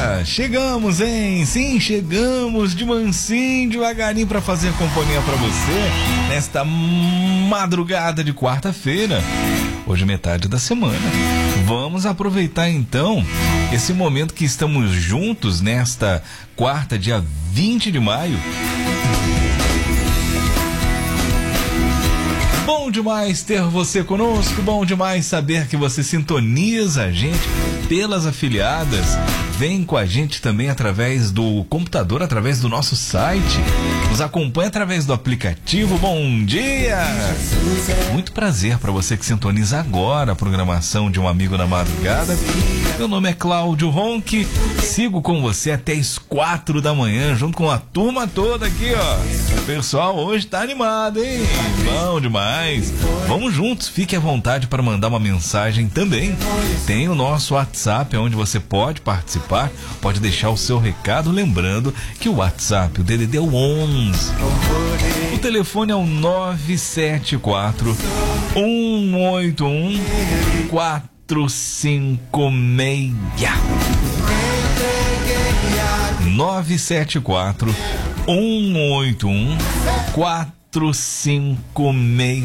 dia! Chegamos, hein? Sim, chegamos de mansinho, devagarinho para fazer companhia para você nesta madrugada de quarta-feira. Hoje metade da semana. Vamos aproveitar então esse momento que estamos juntos nesta quarta, dia 20 de maio. Bom demais ter você conosco, bom demais saber que você sintoniza a gente pelas afiliadas. Vem com a gente também através do computador, através do nosso site. Nos acompanha através do aplicativo. Bom dia! Muito prazer para você que sintoniza agora a programação de Um Amigo na Madrugada. Meu nome é Cláudio Ronque. Sigo com você até as 4 da manhã, junto com a turma toda aqui, ó. O pessoal hoje tá animado, hein? Bom demais. Vamos juntos, fique à vontade para mandar uma mensagem também. Tem o nosso WhatsApp, onde você pode participar, pode deixar o seu recado, lembrando que o WhatsApp, o DDD é o 11. O telefone é o 974 181 456. 974 181 456.